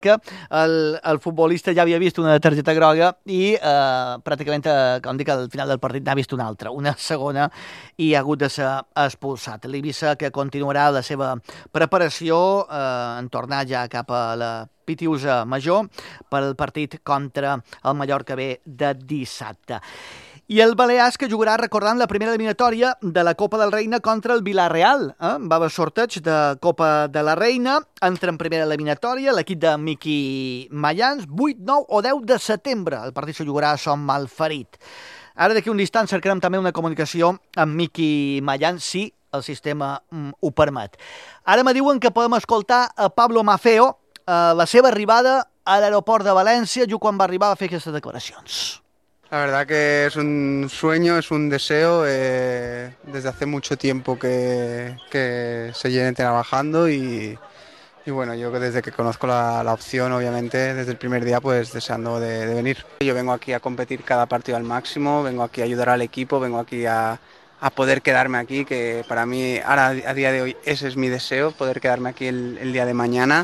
que el futbolista ja havia vist una targeta groga i pràcticament, com dic, al final del partit n'ha vist una altra, una segona, i ha hagut de ser expulsat. L'Eivissa, que continuarà la seva preparació en tornar ja cap a la Pitiusa Major per al partit contra el Mallorca B de dissabte. I el Balears, que jugarà recordant la primera eliminatòria de la Copa del Reina contra el Villarreal. Va haver sorteig de Copa de la Reina, entra en primera eliminatòria l'equip de Miqui Mayans, 8, 9 o 10 de setembre. El partit se jugarà a Son Malferit. Ara d'aquí un instant cercarem també una comunicació amb Miqui Mayans, si el sistema ho permet. Ara me diuen que podem escoltar a Pablo Maffeo, la seva arribada a l'aeroport de València, just quan va arribar a fer aquestes declaracions. La verdad que es un sueño, es un deseo, desde hace mucho tiempo que se llene trabajando y bueno, yo desde que conozco la opción, obviamente, desde el primer día, pues deseando de venir. Yo vengo aquí a competir cada partido al máximo, vengo aquí a ayudar al equipo, vengo aquí a poder quedarme aquí, que para mí, ahora a día de hoy, ese es mi deseo, poder quedarme aquí el día de mañana.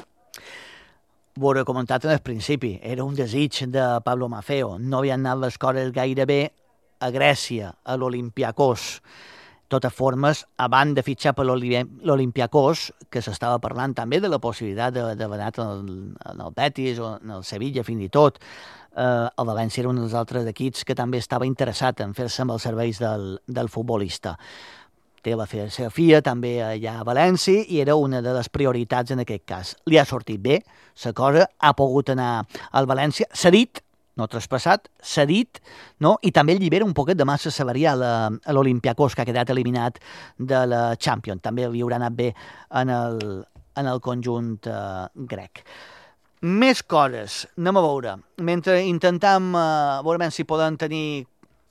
Ho he comentat en el principi, era un desig de Pablo Maffeo. No havien anat les coses gaire bé a Grècia, a l'Olympiakos. De totes formes, abans de fitxar per l'Olympiakos, que s'estava parlant també de la possibilitat d'haver anat en el Betis o en el Sevilla, fins i tot, el València era un dels altres equips que també estava interessat en fer-se amb els serveis del futbolista. Té la seva filla també allà a València i era una de les prioritats en aquest cas. Li ha sortit bé la cosa, ha pogut anar al València, cedit, no traspassat, cedit, no? I també llibera un poquet de massa salarial a l'Olympiakos, que ha quedat eliminat de la Champions. També li haurà anat bé en el conjunt grec. Més coses, anem a veure. Mentre intentem veure si podem tenir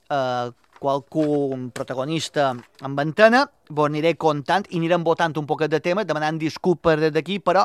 qualcun protagonista amb antena, vos aniré contant i anirem votant un poquet de tema, demanant disculpes des d'aquí, però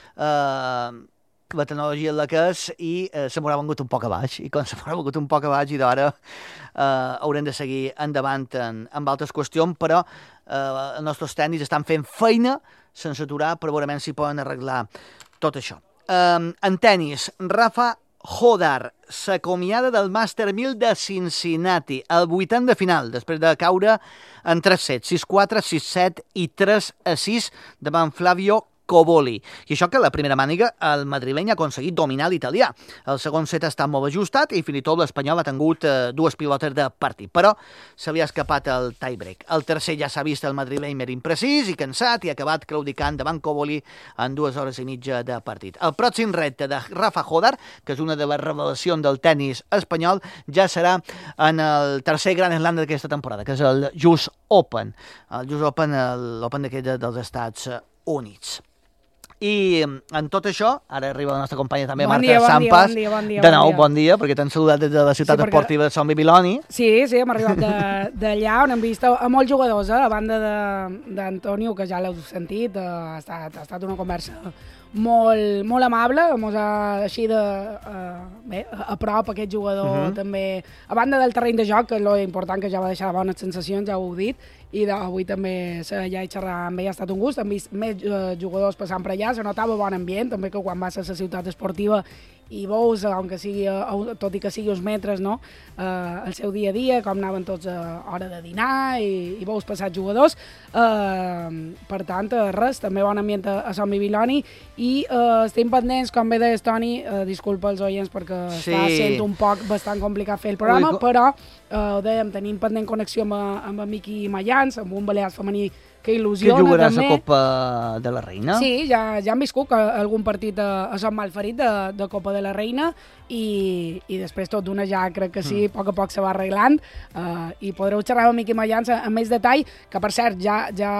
la tecnologia és la que és i se m'haurà vengut un poc a baix, i com se m'haurà vengut un poc a baix i d'ara haurem de seguir endavant amb altres qüestions, però els nostres tècnics estan fent feina sense aturar per veure si poden arreglar tot això. En tenis, Rafa Hodar s'acomiada del Master 1000 de Cincinnati, al vuitens de final, després de caure en 3 sets, 6-4, 6-7 i 3-6 davant Flavio Coboli. I això que la primera màniga el madrileny ha aconseguit dominar l'italià. El segon set ha estat molt ajustat i fins i tot l'espanyol ha tingut dues pilotes de partit, però se li ha escapat el tie-break. El tercer ja s'ha vist el madrileny més imprecís i cansat i ha acabat claudicant davant Coboli en 2 hores i mitja de partit. El pròxim repte de Rafa Hodar, que és una de les revelacions del tennis espanyol, ja serà en el tercer Grand Slam d'aquesta temporada, que és el US Open. El US Open, l'Open dels Estats Units. I en tot això, ara arriba la nostra companya també, Marta Sampas. De nou, bon dia, perquè t'han saludat des de la ciutat esportiva de Son Bibiloni. Sí, hem arribat d'allà on hem vist a molts jugadors, a banda d'Antonio, que ja l'heu sentit, ha estat una conversa molt amable, així a prop aquest jugador també, a banda del terreny de joc, que és l'important, que ja va deixar bones sensacions, ja ho heu dit, i avui també ja he xerrat amb ell, ha estat un gust, hem vist més jugadors passant per allà, se notava bon ambient, també que quan vas a la ciutat esportiva i veus, tot i que sigui uns metres, no? El seu dia a dia, com anaven tots a hora de dinar i veus passar jugadors. Per tant, res, també bon ambient a Sant Bibiloni i estem pendents, com bé deies, Toni, disculpa els oients perquè està sent un poc bastant complicat fer el programa, però ho dèiem, tenim pendent connexió amb en Miqui Mayans, amb un Balears femení que il·lusiona també. Que jugarà la Copa de la Reina. Sí, ja han viscut algun partit a Sant Malferit de Copa de la Reina i després tot d'una ja crec que sí, a poc se va arreglant i podreu xerrar amb Miqui Mayans amb més detall, que per cert ja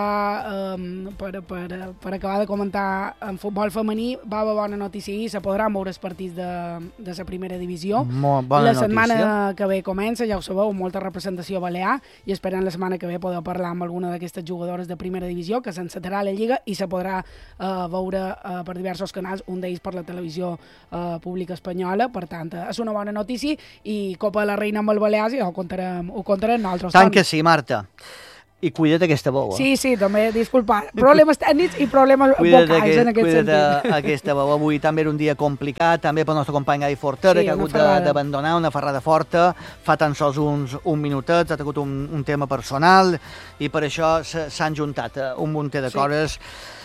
per acabar de comentar en futbol femení va haver bona notícia i se podran veure els partits de la primera divisió. La setmana que ve comença, ja ho sabeu, molta representació balear i esperant la setmana que ve poder parlar amb alguna d'aquestes jugadores de primera divisió, que s'encetarà la Lliga i se podrà veure per diversos canals, un d'ells per la televisió pública espanyola. Per tant, és una bona notícia i Copa de la Reina amb el Balears i ho contarem nosaltres. Tant que sí, Marta. I cuida't aquesta veu, Sí, també, disculpa. Problemes tècnics i problemes vocals en aquest sentit. Cuida't aquesta veu. Avui també era un dia complicat, també pel nostre company Gai Fortera, que ha hagut d'abandonar una ferrada forta, fa tan sols uns minutets, ha tingut un tema personal, i per això s'han juntat un munter de coses.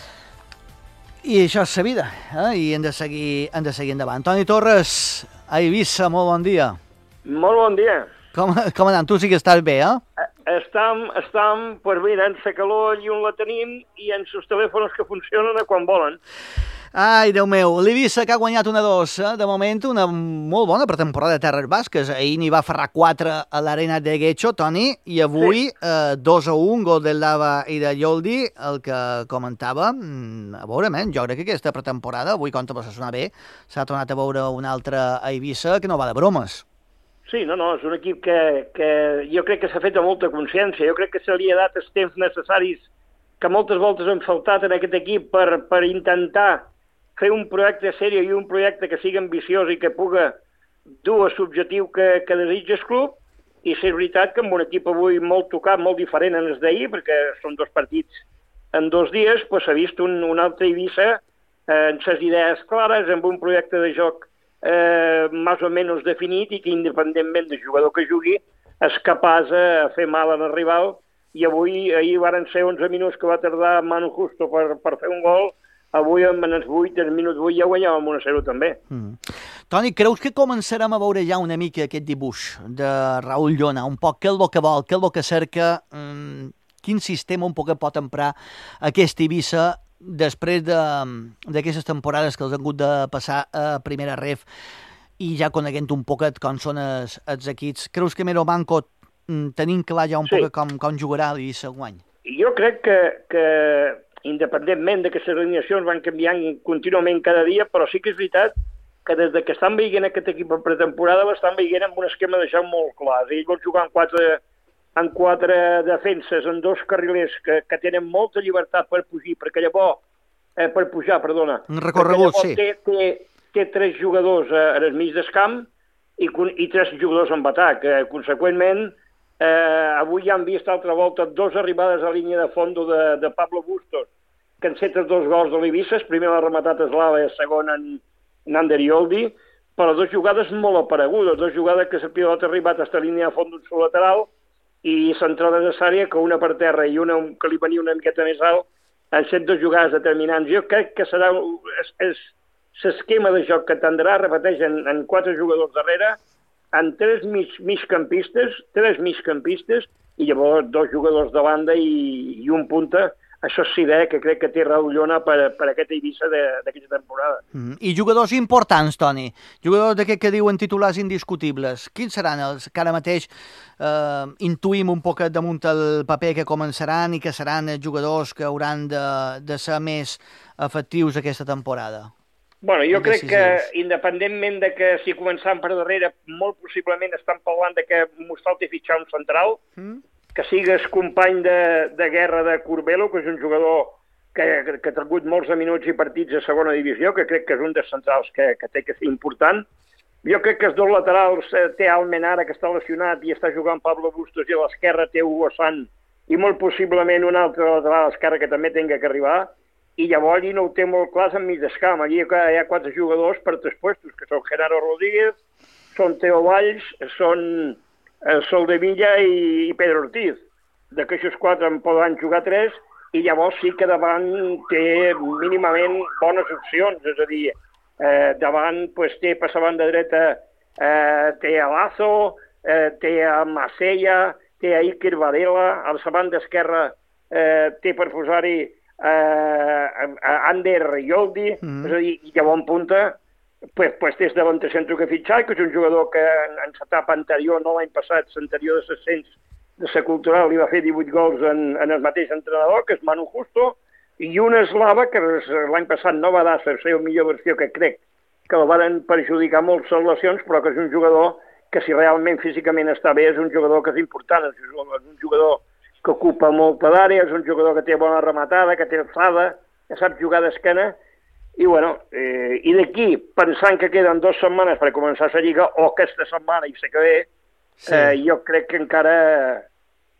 I això és la vida, i hem de seguir endavant. Toni Torres, a Eivissa, molt bon dia. Molt bon dia. Com anem? Tu sí que estàs bé, Estam, pues mira, en la calor llum la tenim i en els telèfons que funcionen a quan volen. Ai, Déu meu, l'Eivissa que ha guanyat 1-2, de moment una molt bona pretemporada de Terres Basques. Ahir n'hi va ferrar 4 a l'Arena de Guecho, Toni, i avui 2-1, gol del Lava i de Yoldi, el que comentava. A veure, jo crec que aquesta pretemporada, avui contra va sonar bé, s'ha tornat a veure un altre Eivissa que no va de bromes. Sí, no, és un equip que jo crec que s'ha fet amb molta consciència. Jo crec que se li ha dat els temps necessaris que moltes voltes han faltat en aquest equip per intentar fer un projecte sèrio i un projecte que sigui ambiciós i que puga dur a l'objectiu que desitja el club. I és veritat que amb un equip avui molt tocat, molt diferent en els d'ahir, perquè són 2 partits en 2 dies, s'ha vist un altre Eivissa amb les idees clares, amb un projecte de joc més o menys definit i que independentment del jugador que jugui és capaç de fer mal al rival, i ahir van ser 11 minuts que va tardar Manu Justo per fer un gol, avui en els 8, en minut 8 ja guanyàvem 1-0 també. Toni, creus que començarem a veure ja una mica aquest dibuix de Raül Llona, un poc què és el que vol, què és el que cerca, quin sistema un poc pot emprar aquest Eivissa després d'aquestes temporades que els han hagut de passar a primera ref i ja coneguent un poquet com són els equips? Creus que Mero Manco tenim clar ja un poc com jugarà l'Eivissa guany? Jo crec que independentment de que les alineacions van canviant contínuament cada dia, però sí que és veritat que des que estan veient aquest equip en pretemporada l'estan veient amb un esquema de joc molt clar. Ells volen jugar en 4 defenses, en 2 carrilers que tenen molta llibertat per pujar, perdona. Un recorregut, sí. Té 3 jugadors al mig del camp i 3 jugadors en atac. Conseqüentment, avui ja han vist altra volta 2 arribades a línia de fondo de Pablo Bustos, que enceta 2 gols de l'Eivissa. El primer l'ha rematat Eslava i el segon en Ander Yoldi, però 2 jugades molt aparegudes, 2 jugades que la pilota ha arribat a la línia de fons d'un lateral i centrada necessària, que una per terra i una que li venia una miqueta més alt, han set 2 jugades determinants. Jo crec que serà l'esquema de joc que tendrà, repeteix, en 4 jugadors darrere, en 3 migcampistes i llavors 2 jugadors de banda i un punta. Això és idea que crec que té Raül Llona per aquest Eivissa d'aquesta temporada. I jugadors importants, Toni, jugadors d'aquests que diuen titulars indiscutibles, quins seran els que ara mateix intuïm un poc damunt el paper que començaran i que seran jugadors que hauran de ser més efectius aquesta temporada? Bueno, jo crec que independentment de que si començant per darrere, molt possiblement estan parlant de que mos falti fitxar un central, que sigues company de guerra de Curbelo, que és un jugador que ha tingut molts minuts i partits a segona divisió, que crec que és un dels centrals que té que ser important. Jo crec que els 2 laterals té Almenara, que està lesionat, i està jugant Pablo Bustos, i a l'esquerra té Hugo Sant, i molt possiblement un altre lateral a l'esquerra que també tenga que arribar, i llavors allí no ho té molt clar enmig del camp. Allí hi ha 4 jugadors per 3 puestos, que són Genaro Rodríguez, són Teo Valls, són Soldevilla i Pedro Ortiz. D'aquests 4 en poden jugar 3 i llavors sí que davant té mínimament bones opcions, és a dir, davant té per la banda dreta té a Lazo, té a Macella, té a Iker Varela, a la banda esquerra té per posar-hi a Ander Yoldi, és a dir, i llavors en punta pues tens davant de centre que fitxar, que és un jugador que en l'etapa anterior, no l'any passat, l'anterior de l'ascens de la Cultural, li va fer 18 gols en el mateix entrenador, que és Manu Justo, i un Eslava, que l'any passat no va dar la seva millor versió, que crec que el van perjudicar molt les lesions, però que és un jugador que si realment físicament està bé, és un jugador que és important, és un jugador que ocupa molta d'àrea, és un jugador que té bona rematada, que té alçada, que sap jugar d'esquena. I bueno, i d'aquí, pensant que queden 2 setmanes per començar la Lliga, o aquesta setmana i sé que ve, jo crec que encara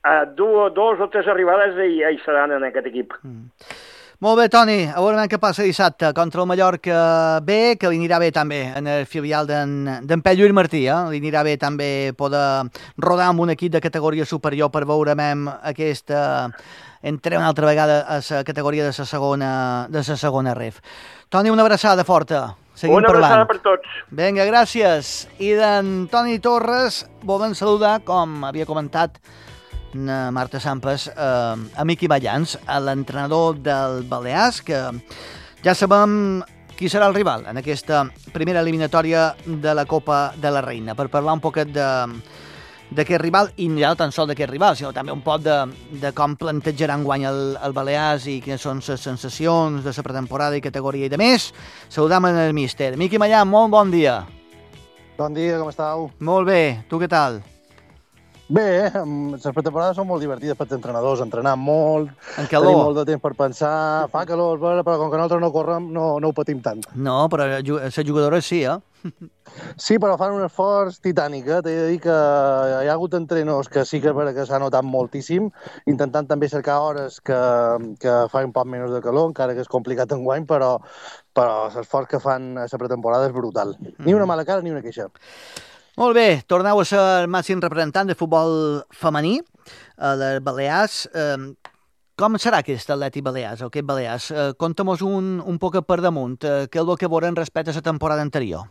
Dos o tres arribades hi seran en aquest equip. Molt bé, Toni, a veure què passa dissabte contra el Mallorca B, que li anirà bé també en el filial d'en Pep Lluís Martí, li anirà bé també poder rodar amb un equip de categoria superior per veurem aquesta entrar una altra vegada a la categoria de la segona ref. Toni, una abraçada forta. Seguim una parlant. abraçada per tots. Vinga, gràcies. I d'en Toni Torres volem saludar, com havia comentat Marta Sampes, amic i ballants, l'entrenador del Balears, que ja sabem qui serà el rival en aquesta primera eliminatòria de la Copa de la Reina, per parlar un poquet d'aquest rival, i no tan sols d'aquest rival, sinó també un poc de com plantejarà enguany el Balears i quines són les sensacions de la pretemporada i categoria i de més. Saludam en el míster. Miqui Mallan, molt bon dia. Bon dia, com estàu? Molt bé, tu què tal? Bé, les pretemporades són molt divertides per als entrenadors, entrenar molt, tenim molt de temps per pensar, fa calor, però com que nosaltres no correm, no ho patim tant. No, però les jugadores sí, Sí, però fan un esforç titànic, T'he de dir que hi ha hagut entrenadors que sí que s'ha notat moltíssim, intentant també cercar hores que fa un poc menys de calor, encara que és complicat enguany, però l'esforç que fan a la pretemporada és brutal. Ni una mala cara ni una queixa. Molt bé, torneu a ser el màxim representant de futbol femení, del Balears. Com serà aquest Atlètic Balears, o aquest Balears? Conta'm-nos un poc per damunt, què és el que veurem respecte a la temporada anterior?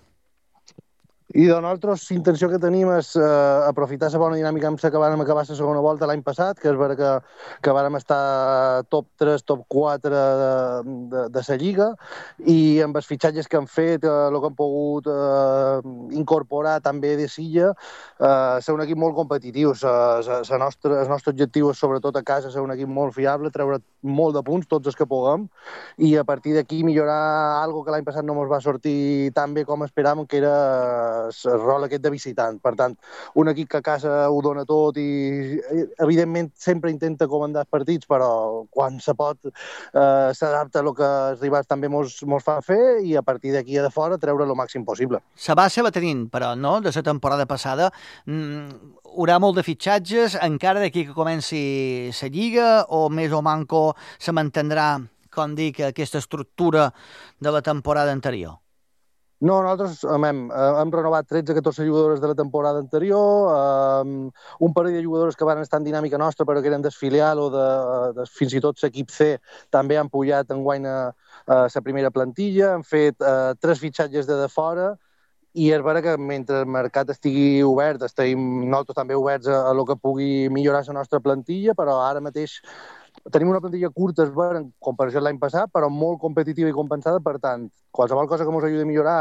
I de nosaltres, la intenció que tenim és aprofitar la bona dinàmica amb la que vàrem acabar la segona volta l'any passat, que és vera que vàrem estar top 3, top 4 de la Lliga, i amb els fitxatges que han fet, el que han pogut incorporar també de Silla, ser un equip molt competitiu. El nostre objectiu és, sobretot a casa, ser un equip molt fiable, treure molt de punts, tots els que puguem, i a partir d'aquí millorar algo que l'any passat no ens va sortir tan bé com esperàvem, que era el rol aquest de visitant. Per tant, un equip que a casa ho dona tot i, evidentment, sempre intenta comandar els partits, però quan se pot s'adapta a el que els rivals també mos fan fer, i a partir d'aquí a de fora treure el màxim possible. La base la tenim, però no, de la temporada passada. Haurà molt de fitxatges, encara d'aquí que comenci la Lliga, o més o manco se mantindrà, com dic, aquesta estructura de la temporada anterior? No, nosaltres hem renovat 13-14 jugadores de la temporada anterior, un parell de jugadores que van estar en dinàmica nostra però que eren del filial o fins i tot l'equip C també han pujat enguany a la primera plantilla, han fet 3 fitxatges de fora, i és vera que mentre el mercat estigui obert, estem nosaltres també oberts a el que pugui millorar la nostra plantilla, però ara mateix tenim una plantilla curta, és vera, en comparació amb l'any passat, però molt competitiva i compensada, per tant, qualsevol cosa que ens ajudi a millorar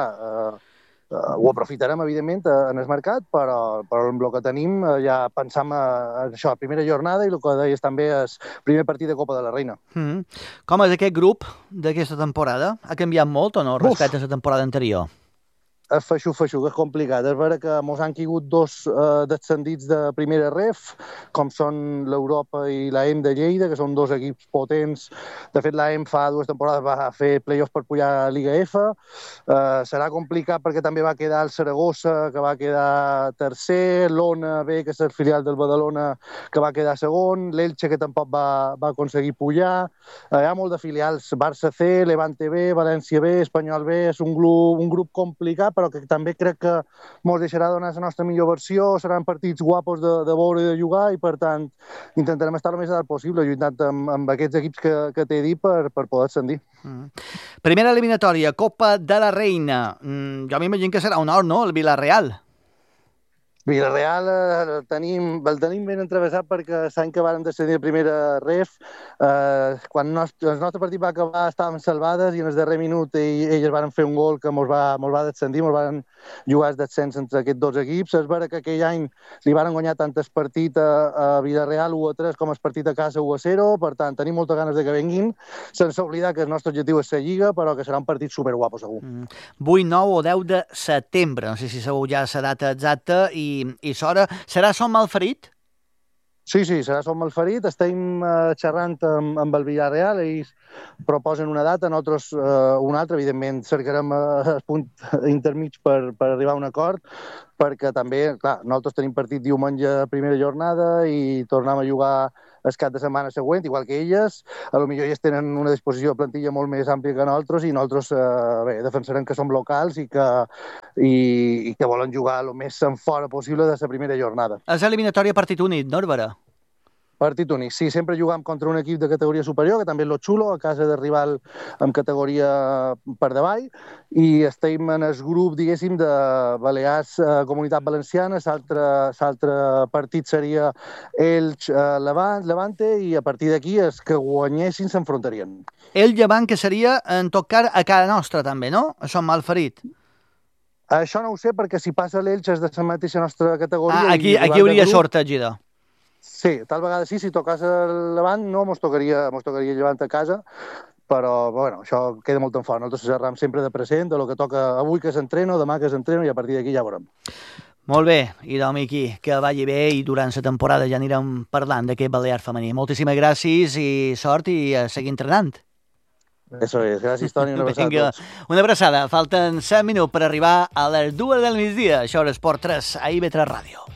ho aprofitarem, evidentment, en el mercat, però amb el que tenim ja pensam en això, primera jornada, i el que deies també és primer partit de Copa de la Reina. Com és aquest grup d'aquesta temporada? Ha canviat molt o no respecte a la temporada anterior? És feixuc, és complicat. És vera que mos han caigut 2 descendits de primera ref, com són l'Europa i l'AEM de Lleida, que són 2 equips potents. De fet, l'AEM fa 2 temporades va fer play-offs per pujar a Liga F. Serà complicat perquè també va quedar el Saragossa, que va quedar tercer, l'Ona B, que és el filial del Badalona, que va quedar segon, l'Elche, que tampoc va aconseguir pujar. Hi ha molt de filials, Barça C, Levante B, València B, Espanyol B. És un grup complicat, però que també crec que ens deixarà donar la nostra millor versió, seran partits guapos de veure i de jugar, i per tant intentarem estar el més adalt possible, lluitant amb aquests equips que t'he dit per poder ascendir. Primera eliminatòria, Copa de la Reina. Jo m'imagino que serà un or, no?, el Villarreal. Villarreal el tenim ben entrevessat perquè l'any que vàrem decidir la primera ref, quan el nostre partit va acabar estàvem salvades, i en el darrer minut elles van fer un gol que mos va descendir, mos van jugar el descens entre aquests 2 equips. És vera que aquell any li van guanyar tant el partit a Villarreal 1-3 com el partit a casa 1-0, per tant tenim moltes ganes de que venguin, sense oblidar que el nostre objectiu és la Lliga, però que serà un partit superguapo segur. 8, 9 o 10 de setembre, no sé si sabeu ja la data exacta i s'hora. Serà Som Malferit? Sí, serà Som Malferit. Estem xerrant amb el Villarreal, ells proposen una data, nosaltres una altra, evidentment cercarem el punt intermig per arribar a un acord, perquè també, clar, nosaltres tenim partit diumenge primera jornada i tornem a jugar el cap de setmana següent, igual que elles. A lo millor ells tenen una disposició de plantilla molt més àmplia que nosaltres i nosaltres defensarem que som locals i que volen jugar el més en fora possible de la primera jornada. És eliminatòria partit únic, no, Herberà? Partit únic, sí. Sempre jugam contra un equip de categoria superior, que també és lo xulo, a casa de rival amb categoria per davall, i estem en el grup, diguéssim, de Balears Comunitat Valenciana. L'altre partit seria Elx Levante, i a partir d'aquí els que guanyessin s'enfrontarien. El Llevant, que seria, en tot cas, a cara nostra també, no? A Som Malferit. Això no ho sé, perquè si passa l'Elx és de la mateixa nostra categoria. Aquí hauria sort, Gida. Sí, tal vegada sí, si tocàs el Levant no, mos tocaria Llevant a casa, però bueno, això queda molt en fort. Nosaltres xerram sempre de present, de lo que toca avui que s'entreno, demà que s'entreno, i a partir d'aquí ja veurem. Molt bé, i doncs aquí, que vagi bé, i durant la temporada ja anirem parlant d'aquest Balear femení. Moltíssimes gràcies i sort, i a seguir entrenant. Eso es, gràcies Toni, una abraçada a tots. Una abraçada, falten 7 minuts per arribar a les 2 del migdia. Això és Esport 3 a IB3 Ràdio.